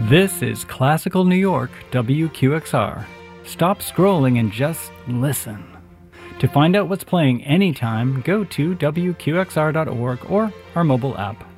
This is Classical New York, WQXR. Stop scrolling and just listen. To find out what's playing anytime, go to WQXR.org or our mobile app.